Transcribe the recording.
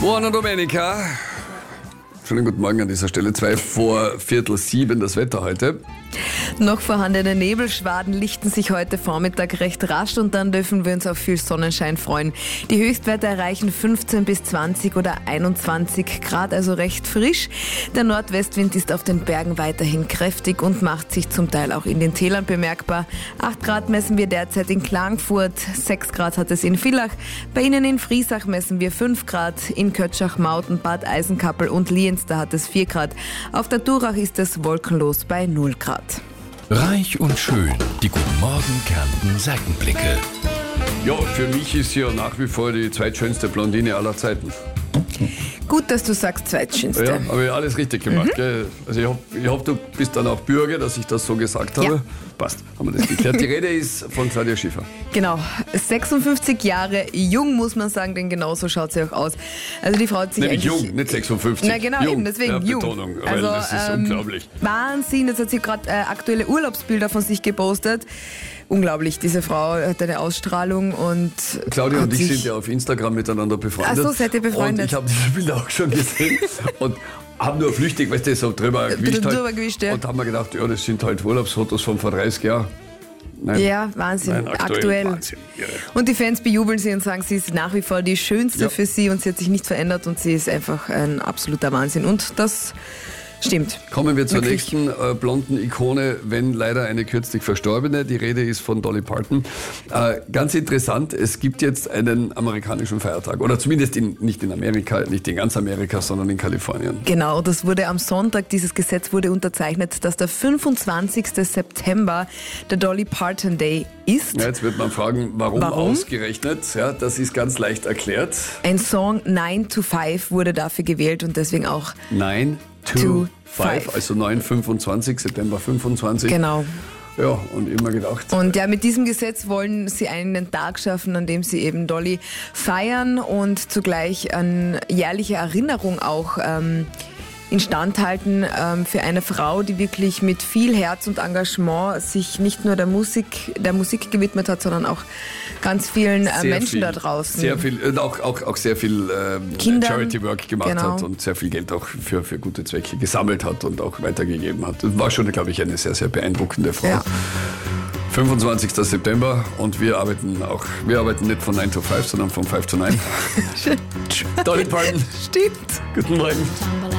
Buona Domenica. Schönen guten Morgen an dieser Stelle. 6:45 das Wetter heute. Noch vorhandene Nebelschwaden lichten sich heute Vormittag recht rasch und dann dürfen wir uns auf viel Sonnenschein freuen. Die Höchstwerte erreichen 15 bis 20 oder 21 Grad, also recht frisch. Der Nordwestwind ist auf den Bergen weiterhin kräftig und macht sich zum Teil auch in den Tälern bemerkbar. 8 Grad messen wir derzeit in Klagenfurt, 6 Grad hat es in Villach. Bei Ihnen in Friesach messen wir 5 Grad, in Kötschach, Mauten, Bad Eisenkappel und Lienz, da hat es 4 Grad. Auf der Durach ist es wolkenlos bei 0 Grad. Reich und schön, die Guten Morgen Kärnten Seitenblicke. Ja, für mich ist sie ja nach wie vor die zweitschönste Blondine aller Zeiten. Gut, dass du sagst zweitschönste. Ja, habe ich alles richtig gemacht. Gell? Also ich hoffe, du bist dann auch Bürger, dass ich das so gesagt habe. Ja. Passt, haben wir das geklärt. Die Rede ist von Claudia Schiffer. Genau, 56 Jahre jung, muss man sagen, denn genau so schaut sie auch aus. Also die Frau hat sich Nämlich eigentlich... jung, nicht 56. Na genau, jung. eben, deswegen ja, jung. Betonung, weil das ist unglaublich. Wahnsinn, jetzt hat sie gerade aktuelle Urlaubsbilder von sich gepostet. Unglaublich, diese Frau hat eine Ausstrahlung und... Claudia und ich sind ja auf Instagram miteinander befreundet. Ach so, seid ihr befreundet? Und ich habe diese Bilder auch schon gesehen und haben nur flüchtig, weißt du, so drüber gewischt. Ja. Und haben mir gedacht, ja, das sind halt Urlaubsfotos von vor 30 Jahren. Nein. Ja, Wahnsinn, Nein, aktuell. Wahnsinn. Ja. Und die Fans bejubeln sie und sagen, sie ist nach wie vor die schönste für sie und sie hat sich nicht verändert und sie ist einfach ein absoluter Wahnsinn. Und das stimmt. Kommen wir zur nächsten blonden Ikone, wenn leider eine kürzlich verstorbene. Die Rede ist von Dolly Parton. Ganz interessant, es gibt jetzt einen amerikanischen Feiertag. Oder zumindest nicht in Amerika, nicht in ganz Amerika, sondern in Kalifornien. Genau, das wurde am Sonntag, dieses Gesetz wurde unterzeichnet, dass der 25. September der Dolly Parton Day ist. Ja, jetzt wird man fragen, warum ausgerechnet? Ja, das ist ganz leicht erklärt. Ein Song 9 to 5 wurde dafür gewählt und deswegen auch 9 to 5, also 9/25, September 25. Genau. Ja, und immer gedacht. Und ja, mit diesem Gesetz wollen sie einen Tag schaffen, an dem sie eben Dolly feiern und zugleich eine jährliche Erinnerung auch instand halten für eine Frau, die wirklich mit viel Herz und Engagement sich nicht nur der Musik gewidmet hat, sondern auch ganz vielen Menschen viel, da draußen. Sehr viel, auch sehr viel Charity Work gemacht hat und sehr viel Geld auch für gute Zwecke gesammelt hat und auch weitergegeben hat. Das war schon, glaube ich, eine sehr, sehr beeindruckende Frau. Ja. 25. September und wir arbeiten nicht von 9 to 5, sondern von 5 to 9. Dolly Parton. Stimmt. Guten Morgen.